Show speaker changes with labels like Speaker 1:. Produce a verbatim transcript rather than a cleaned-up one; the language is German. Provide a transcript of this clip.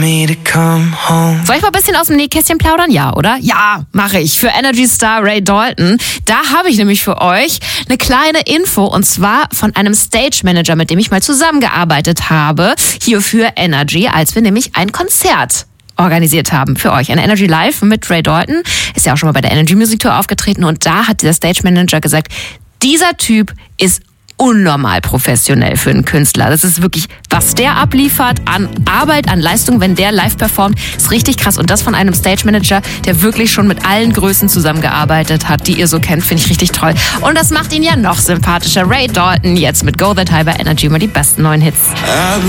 Speaker 1: Soll ich mal ein bisschen aus dem Nähkästchen plaudern? Ja, oder? Ja, mache ich. Für Energy Star Ray Dalton. Da habe ich nämlich für euch eine kleine Info, und zwar von einem Stage Manager, mit dem ich mal zusammengearbeitet habe, hier für Energy, als wir nämlich ein Konzert organisiert haben für euch. Ein Energy Live mit Ray Dalton. Ist ja auch schon mal bei der Energy Music Tour aufgetreten, und da hat dieser Stage Manager gesagt, dieser Typ ist unnormal professionell für einen Künstler. Das ist wirklich, was der abliefert an Arbeit, an Leistung, wenn der live performt, ist richtig krass. Und das von einem Stage Manager, der wirklich schon mit allen Größen zusammengearbeitet hat, die ihr so kennt, finde ich richtig toll. Und das macht ihn ja noch sympathischer. Ray Dalton jetzt mit Go That High bei Energy, immer die besten neuen Hits.